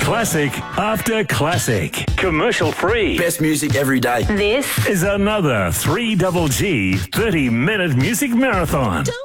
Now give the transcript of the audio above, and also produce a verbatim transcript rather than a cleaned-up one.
Classic after classic. Commercial free. Best music every day. This is another three Double G thirty minute music marathon. Don't